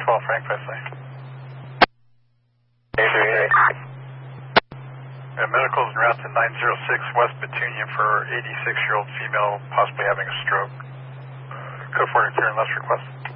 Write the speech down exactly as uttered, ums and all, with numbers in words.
twelve, Frank Presley. eight three eight. Uh, medicals en route to nine zero six West Petunia for eighty-six-year-old female possibly having a stroke. Code for turn less request.